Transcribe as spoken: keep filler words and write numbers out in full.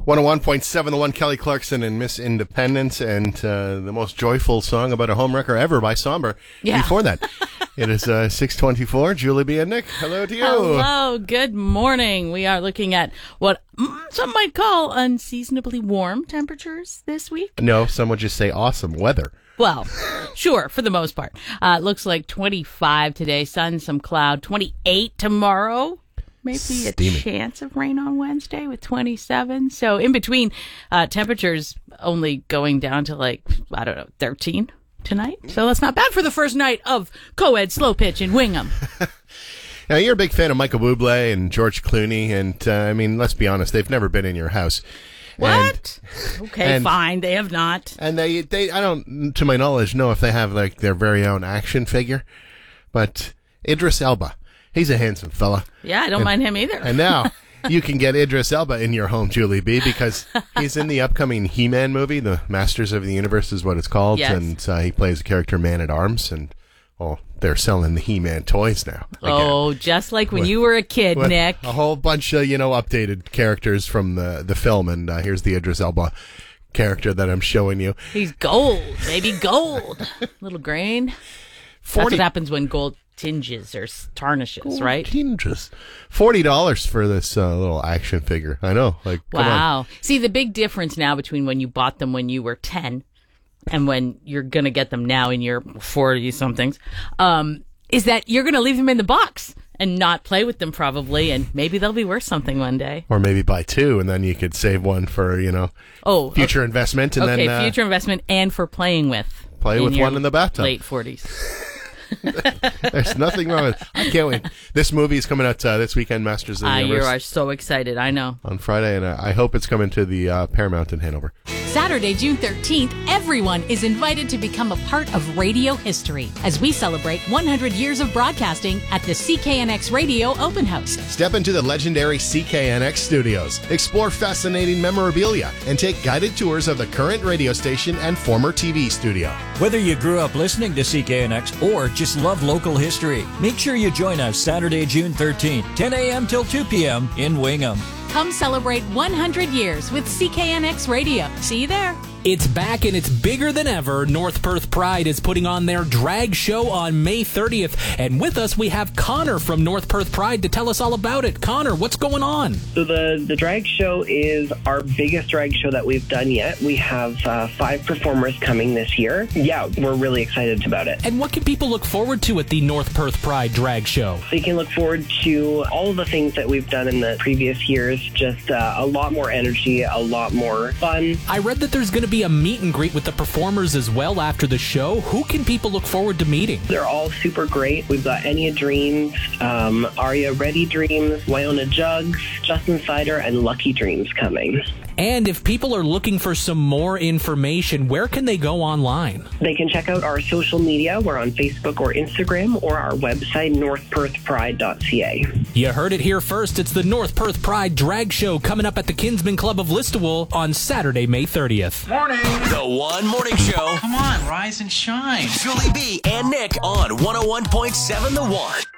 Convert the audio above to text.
one oh one point seven, the one, Kelly Clarkson and Miss Independence, and uh, the most joyful song about a homewrecker ever by Somber. Yeah. Before that, it is uh, six twenty-four. Julie B. and Nick, hello to you. Hello, good morning. We are looking at what some might call unseasonably warm temperatures this week. No, some would just say awesome weather. Well, sure, for the most part. Uh, it looks like twenty-five today, sun, some cloud, twenty-eight tomorrow. Maybe Steamy. A chance of rain on Wednesday with twenty-seven. So in between, uh, temperatures only going down to like, I don't know, thirteen tonight. So that's not bad for the first night of co-ed slow pitch in Wingham. Now, you're a big fan of Michael Bublé and George Clooney, and uh, I mean, let's be honest, they've never been in your house. What? And, okay, and, fine. They have not. And they, they, I don't, to my knowledge, know if they have like their very own action figure. But Idris Elba, he's a handsome fella. Yeah, I don't and, mind him either. And now you can get Idris Elba in your home, Julie B, because he's in the upcoming He-Man movie. The Masters of the Universe is what it's called. Yes. And uh, he plays a character Man-at-Arms, and oh, they're selling the He-Man toys now. Again. Oh, just like when With- you were a kid, With Nick. A whole bunch of, you know, updated characters from the, the film, and uh, here's the Idris Elba character that I'm showing you. He's gold, baby, gold. Little grain. forty That's what happens when gold tinges or s- tarnishes, right? Tinges. forty dollars for this uh, little action figure. I know. Like, come on. Wow. See, the big difference now between when you bought them when you were ten and when you're going to get them now in your forty-somethings um, is that you're going to leave them in the box and not play with them probably, and maybe they'll be worth something one day. Or maybe buy two, and then you could save one for, you know, Oh, future okay. investment, and okay, then uh, future investment and for playing with. play with your one in the bathtub. Late forties. There's nothing wrong with it. I can't wait. This movie is coming out uh, this weekend, Masters of the Ah, you Universe, are so excited. I know. on Friday, and uh, I hope it's coming to the uh, Paramount in Hanover. Saturday, June thirteenth, everyone is invited to become a part of radio history as we celebrate one hundred years of broadcasting at the C K N X Radio Open House. Step into the legendary C K N X studios, explore fascinating memorabilia, and take guided tours of the current radio station and former T V studio. Whether you grew up listening to C K N X or just love local history, make sure you join us Saturday, June thirteenth, ten a.m. till two p.m. in Wingham. Come celebrate one hundred years with C K N X Radio. See you there. It's back and it's bigger than ever. North Perth Pride is putting on their drag show on May thirtieth. And with us, we have Connor from North Perth Pride to tell us all about it. Connor, what's going on? So the, the drag show is our biggest drag show that we've done yet. We have uh, five performers coming this year. Yeah, we're really excited about it. And what can people look forward to at the North Perth Pride drag show? So you can look forward to all of the things that we've done in the previous years. Just uh, a lot more energy, a lot more fun. I read that there's going to be a meet and greet with the performers as well after the show. Who can people look forward to meeting? They're all super great. We've got Enya Dreams, um, Aria Ready Dreams, Wyona Jugs, Justin Sider, and Lucky Dreams coming. And if people are looking for some more information, where can they go online? They can check out our social media. We're on Facebook or Instagram, or our website, north perth pride dot c a. You heard it here first. It's the North Perth Pride drag show coming up at the Kinsman Club of Listowel on Saturday, May thirtieth. Morning. The One Morning Show. Come on, rise and shine. Julie B and Nick on one oh one point seven The One.